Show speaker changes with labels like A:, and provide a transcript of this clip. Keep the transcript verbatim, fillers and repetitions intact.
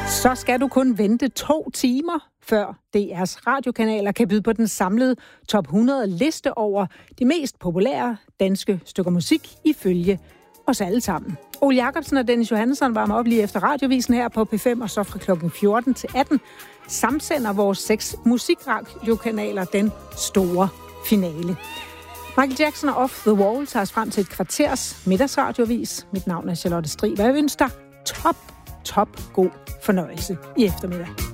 A: Så skal du kun vente to timer, før D R's radiokanaler kan byde på den samlede top hundrede liste over de mest populære danske stykker musik ifølge os alle sammen. Ole Jacobsen og Dennis Johannesson varmer op lige efter radiovisen her på P fem, og så fra klokken fjorten til atten samsender vores seks musikradiokanaler den store finale. Michael Jackson og Off the Wall tager os frem til et kvarters middagsradiovis. Mit navn er Charlotte Strig, og jeg ønsker dig top, top god fornøjelse i eftermiddag.